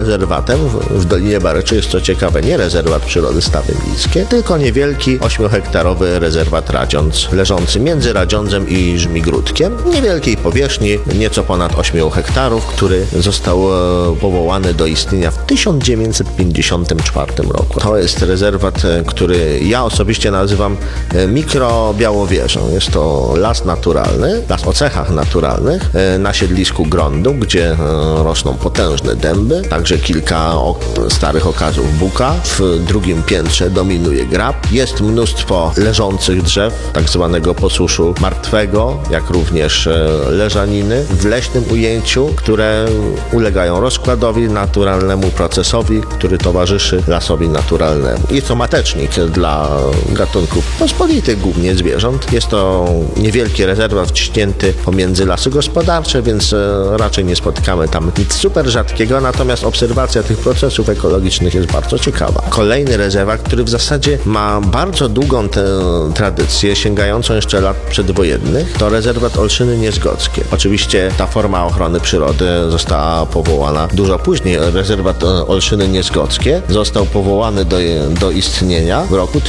rezerwatem w Dolinie Baryczy jest, co ciekawe, nie rezerwat przyrody Stawy Milickie, tylko niewielki 8-hektarowy rezerwat Radziądz, leżący między Radziądzem i Żmigródkiem, niewielkiej powierzchni, nieco ponad 8 hektarów, który został powołany do istnienia w 1954 roku. To jest rezerwat, który ja osobiście nazywam mikrobiałowieżą. Jest to las naturalny, las o cechach naturalnych na siedlisku Grądu, gdzie rosną potężne dęby, także kilka starych okazów buka. W drugim piętrze dominuje grab. Jest mnóstwo leżących drzew, tak zwanego posuszu martwego, jak również leżaniny w leśnym ujęciu, które ulegają rozkładowi naturalnemu procesowi, który towarzyszy lasowi naturalnemu. Jest to matecznik dla gatunków pospolitych, głównie zwierząt. Jest to niewielki rezerwat wciśnięty pomiędzy lasy gospodarcze, więc raczej nie spotykamy tam nic super rzadkiego, natomiast obserwacja tych procesów ekologicznych jest bardzo ciekawa. Kolejny rezerwat, który w zasadzie ma bardzo długą tę tradycję, sięgającą jeszcze lat przedwojennych, to rezerwat Olszyny Niezgodzkie. Oczywiście ta forma ochrony przyrody została powołana dużo później. Rezerwat Olszyny Niezgodzkie został powołany do istnienia w roku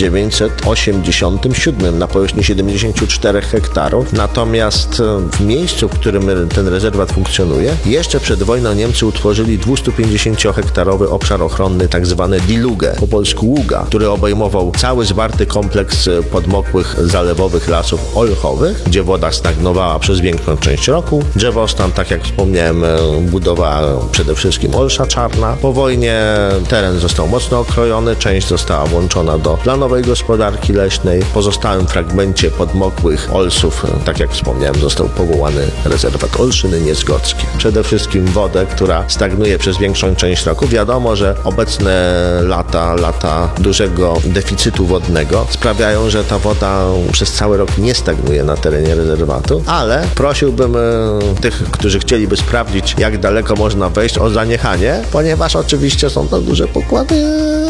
1987 na powierzchni 74 hektarów. Natomiast w miejscu, w którym ten rezerwat funkcjonuje, jeszcze przed wojną Niemcy utworzyli 250-hektarowy obszar ochronny, tak zwany Dilugę, po polsku Ługa, który obejmował cały zwarty kompleks podmokłych, zalewowych lasów olchowych, gdzie woda stagnowała przez większą część roku. Drzewostan, tak jak wspomniałem, budowała przede wszystkim olsza czarna. Po wojnie teren został mocno okrojony, część została włączona do planowej gospodarki leśnej. W pozostałym fragmencie podmokłych olsów, tak jak wspomniałem, został powołany rezerwat Olszyny Niezgodzkie. Przede wszystkim wodę, która stagnuje przez większą część roku. Wiadomo, że obecne lata dużego deficytu wodnego sprawiają, że ta woda przez cały rok nie stagnuje na terenie rezerwatu, ale prosiłbym tych, którzy chcieliby sprawdzić, jak daleko można wejść, o zaniechanie, ponieważ oczywiście są to duże pokłady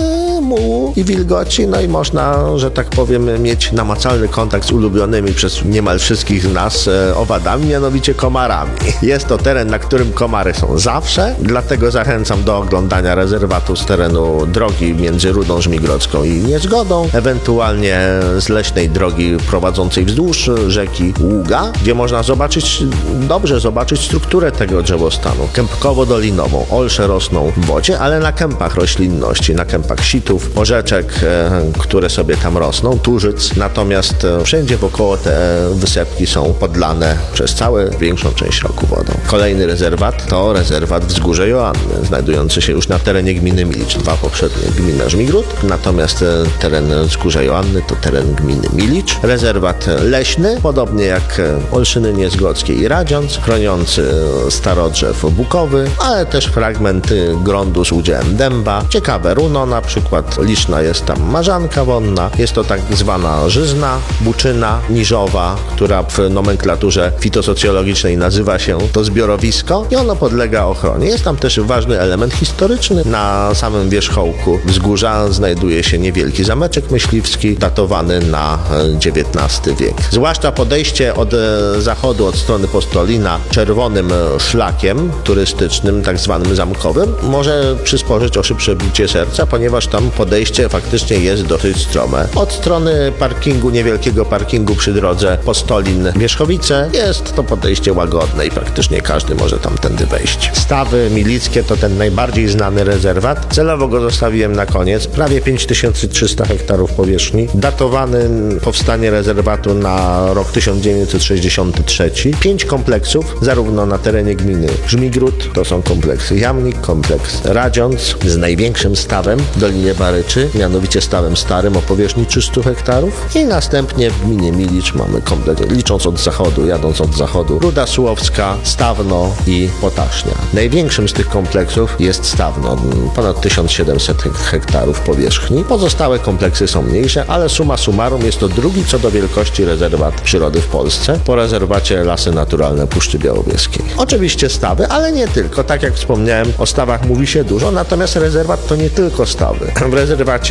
mułu i wilgoci, no i można, że tak powiem, mieć namacalny kontakt z ulubionymi przez niemal wszystkich z nas owadami, mianowicie komarami. Jest to teren, na którym komary są zawsze, dlatego zachęcam do oglądania rezerwatu z terenu drogi między Rudą Żmigrodzką i Niezgodą, ewentualnie z leśnej drogi prowadzącej wzdłuż rzeki Ługa, gdzie można dobrze zobaczyć strukturę tego drzewostanu. Kępkowo-dolinową. Olsze rosną w wodzie, ale na kępach roślinności, na kępach sitów, porzeczek, które sobie tam rosną, tużyc, natomiast wszędzie wokoło te wysepki są podlane przez całą większą część roku wodą. Kolejny rezerwat to rezerwat Wzgórze Joanny, znajdujący się już na terenie gminy Milicz. Dwa poprzednie gmina Żmigród, natomiast teren Wzgórza Joanny to teren gminy Milicz. Rezerwat leśny, podobnie jak Olszyny Niezgodzkie i Radziądz, chroniący starodrzew bukowy, ale też fragmenty grądu z udziałem dęba. Ciekawe runo, na przykład liczna jest tam marzanka wonna, jest to tak zwana żyzna, buczyna niżowa, która w nomenklaturze fitosocjologicznej nazywa się to zbiorowisko i ono podlega ochronie. Jest tam też ważny element historyczny. Na samym wierzchołku wzgórza znajduje się niewielki zameczek myśliwski, datowany na XIX wiek. Zwłaszcza podejście od zachodu, od strony Postolina, czerwonym szlakiem turystycznym, tak zwanym zamkowym, może przysporzyć o szybsze bicie serca, ponieważ tam podejście faktycznie jest dosyć strome. Od strony parkingu, niewielkiego parkingu przy drodze Postolin-Wierzchowice jest to podejście łagodne i praktycznie każdy może tamtędy wejść. Stawy Milickie to ten najbardziej znany rezerwat. Celowo go zostawiłem na koniec. Prawie 5300 hektarów powierzchni. Datowany powstanie rezerwatu na rok 1963. 5 kompleksów, zarówno na terenie gminy Żmigród, to są kompleksy Jamnik, kompleks Radziądz z największym stawem w Dolinie Baryczy, mianowicie stawem starym o powierzchni 300 hektarów i następnie w gminie Milicz mamy kompleks, licząc od zachodu, jadąc od zachodu, Ruda Sułowska, Stawno i Potasznia. Największym z tych kompleksów jest Stawno, ponad 1700 hektarów powierzchni. Pozostałe kompleksy są mniejsze, ale summa summarum jest to drugi co do wielkości rezerwat przyrody w Polsce, po rezerwacie Lasy Naturalne Puszczy Białowieskiej. Oczywiście stawy, ale nie tylko. Tak jak wspomniałem, o stawach mówi się dużo, natomiast rezerwat to nie tylko stawy. W rezerwacie